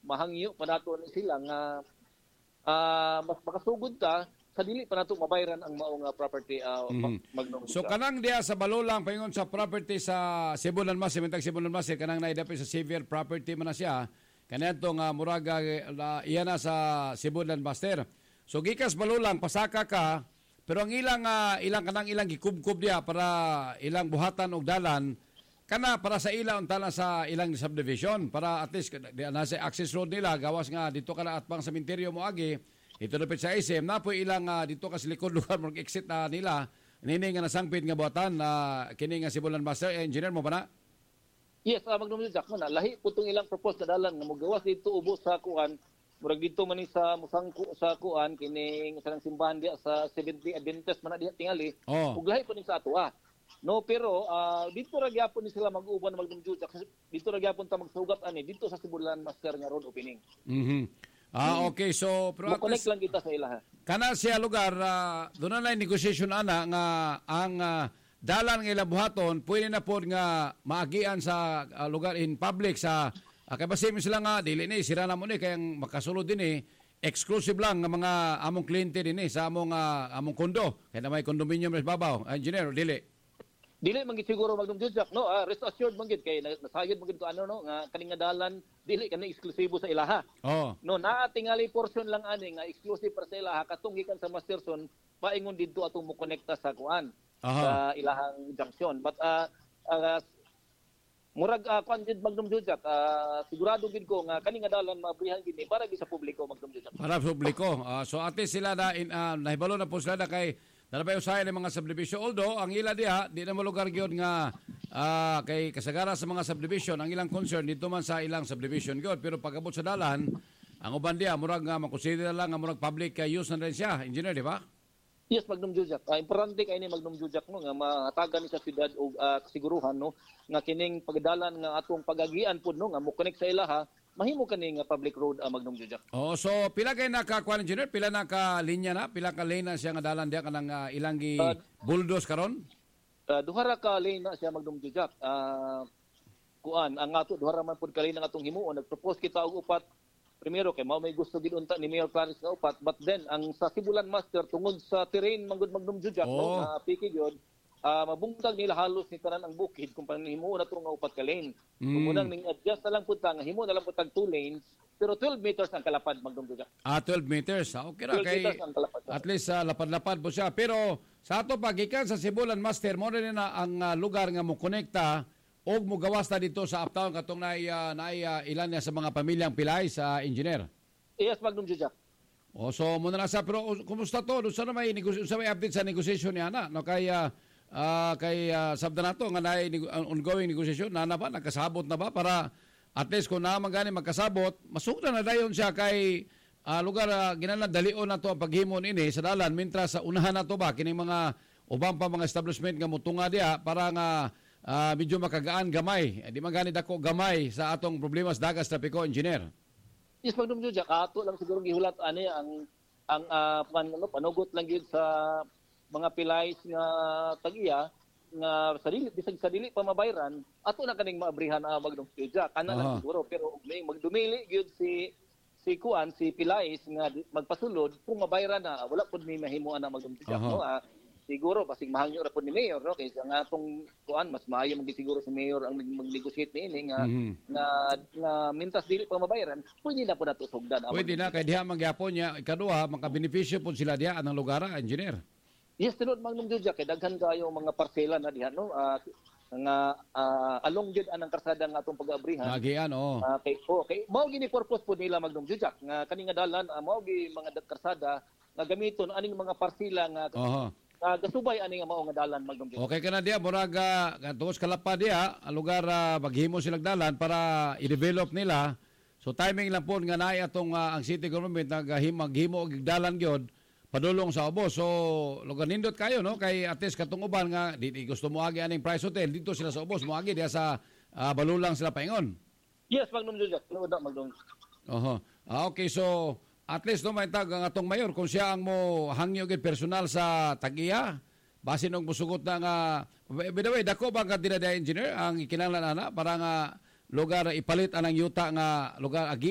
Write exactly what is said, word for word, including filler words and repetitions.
mahangyo pa nato ni sila nga uh, mas makasugod ta sa dili pa nato mabayaran ang maong uh, property uh, mm-hmm. Magnom. So kanang diya sa Balulang paingon sa property sa Sibulan Mas, Simintag Sibulan Mas, kanang naidapit sa Xavier property man na siya. Kanento nga muraga uh, iya na sa Sibulan Master. So gikas Balulang pasaka ka pero ang ilang uh, ilang kanang ilang gikubkob diya para ilang buhatan og dalan kana para sa ila untala sa ilang subdivision para at least nasa access road nila gawas nga dito kana at pang sementeryo mo agi. Ito napit sa I S M, napoy ilang uh, dito kasi likod lugar mag exit na uh, nila. Nini nga nasangpit nga buhatan na uh, kini nga Sibulan Master engineer mo ba na? Yes, uh, Magnom Jack mo na. Lahi po itong ilang propose na dalan nga magawas dito ubos sa kuan. Murag dito man ni sa musangko sa kuan kining sa simbahan diya sa Seventh-day Adventist man na diha tingali. Oh. Ug lahi po ni sa ato ah. No, pero uh, dito ra gyapon ni sila mag-uban Magnom Jack. Dito ra gyapon ta magsugat ani dito sa Sibulan Master nga road opening. Mhm. Ah, okay. So, pero connect lang kita sa ilaha. Kana siya lugar, uh, doon na lang negotiation ana nga ang uh, dalan nga ilang buhaton, pwede na po nga maagian sa uh, lugar in public sa uh, kaya basi sila nga, dili ni, sira na mo ni, kaya makasulod din eh, exclusive lang ng mga among kliyente din eh, sa among, uh, among kondo. Kaya na may condominium sa babaw. Engineer, dili. Dili man gid siguro Magnom Jack no uh, rest assured man gid kay nasayod man gid ko ano no nga kaning nga dalan dili kani eksklusibo sa ilaha. Oh. No naa tingali portion lang ani nga exclusive para sa ilaha katong gikan sa Masterson paingon didto atong mo konekta sa kuan sa ilahang junction. But uh, uh murag uh, kuan gid Magnom Jack uh, sigurado gid ko nga kaning nga dalan maabrihan gid ni para gid sa publiko Magnom Jack. Para sa publiko. Uh, so ate sila na in, uh, nahibalo na po sila na kay Dalabay usahay ng mga subdivision. Although, ang ila diha, di na malugar gyud nga uh, kay kasagara sa mga subdivision, ang ilang concern dito man sa ilang subdivision gyud. Pero pag-abot sa dalan, ang uban diha, murag nga makonsider lang nga murag public uh, use na rin siya. Engineer, di ba? Yes, Magnom Jack. Uh, importante kay ni Magnom Jack no nga mahatagan ni sa siyudad og uh, kasiguruhan no nga kining pagdalan nga atong pagagian pud no nga mo connect sa ilaha mahimo kani nga public road uh, Magnom Jack. Oh, so pila kay naka kuan engineer, pila na ka linya na, pila ka lane na siya nga dalan diha kanang uh, ilang gi uh, bulldoze karon? Uh, duha ra ka lane na siya Magnom Jack. Uh, kuan ang ato duha ra man pud ka lane ang atong himuon. Nagpropose kita og upat. Primero kay mao may gusto gid unta ni Mayor Clarence nga upat, but then ang sa Sibulan Master tungod sa terrain manggod Magnom Jack oh. no na piki gyud. Uh, mabungtag nila halos ni tanan ang bukid kung panhimo na to nga upat ka lane. Mm. Kung unang ning adjust na lang pud ta nga himo na lang pud tag two lanes pero twelve meters ang kalapad Magnom Jack. Ah, twelve meters. Ah, okay ra kay at least uh, lapad-lapad po siya. Pero sa ato pagikan sa Sibulan Master mo rin na ang uh, lugar nga mo konekta og mo gawas ta dito sa uptown katong nay uh, nay uh, ilan na sa mga pamilyang pilay sa engineer. Yes, Magnom Jack. Oh, so mo na sa pero uh, kumusta to? Sa may negosyo sa may update sa negosasyon niya na no kay uh, uh, kay uh, sabda nato nga nay uh, ongoing negosasyon na na ba nakasabot na ba para at least kung naman gani magkasabot masugda na dayon siya kay uh, lugar uh, ginala dalion na to ang paghimo ini sa dalan mintras sa unahan na to ba kining mga ubang pa mga establishment nga motunga diha para nga uh, medyo makagaan gamay di man gani dako gamay sa atong problema sa dagas trapiko engineer. Yes, Magnom Jack, ato lang siguro gihulat ani ang ang uh, pan, ano, panugot lang gyud sa mga pilay nga tag-iya nga sa dili bisag sa dili pa mabayran ato na kaning maabrihan uh, Magnom Jack kana lang siguro pero may magdumili gyud si si kuan si pilay nga magpasulod kung mabayran na wala pud may mahimuan na Magnom Jack no uh, siguro basig mahangyo ra pud ni mayor no kaysa nga atong kuan mas maayo man siguro si mayor ang mag-negotiate niini nga mm-hmm. nga nga mintas dili pa mabayaran pwede na pud nato sugdan pwede na kay diha mangyapon niya ikaduha makabenepisyo pud sila diha anang lugar engineer. Yes, tinod Magnom Jack kay daghan kayo mga parsela na diha no uh, nga uh, along jud anang karsada nga atong pag-abrihan magian oh uh, kay oh kay mao gini purpose pud nila Magnom Jack nga kani nga dalan uh, mao gi mga karsada nga gamiton aning mga parsela nga uh-huh. Uh, gasubay ani nga mao nga dalan Magnom Jack. Okay kana diya muraga tuos kalapa diya ang lugar uh, maghimo silang dalan para i-develop nila. So timing lang po nga naay atong uh, ang city government naghimo maghimo og dalan gyud padulong sa ubos. So lugar nindot kayo no kay ates katong uban nga di, di gusto mo agi aning price hotel dito sila sa ubos mo agi diya sa uh, Balulang sila paingon. Yes, Magnom Jack. Tuod na Magnom. Oho. Ah, okay so at least no may tag ang atong mayor kung siya ang mo hangyo gid personal sa tag-iya basin og musugot na nga by the way dako ba ka dinada engineer ang kinahanglan ana para nga lugar ipalit anang yuta nga lugar agi